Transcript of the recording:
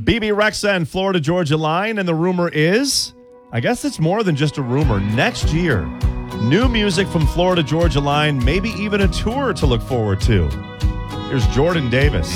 Bebe Rexha and Florida Georgia Line, and the rumor is, I guess it's more than just a rumor, next year, new music from Florida Georgia Line, maybe even a tour to look forward to. Here's Jordan Davis.